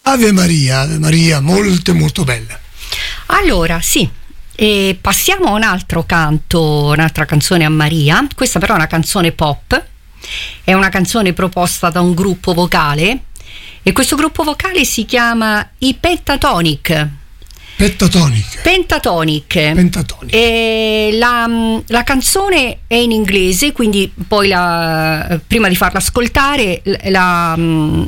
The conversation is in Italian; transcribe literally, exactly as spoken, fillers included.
Ave Maria, Ave Maria, molto molto bella. Allora, sì, e passiamo a un altro canto, un'altra canzone a Maria. Questa però è una canzone pop, è una canzone proposta da un gruppo vocale e questo gruppo vocale si chiama i Pentatonix. Pentatonic. Pentatonic. Pentatonic. E la, la canzone è in inglese, quindi poi la, prima di farla ascoltare la,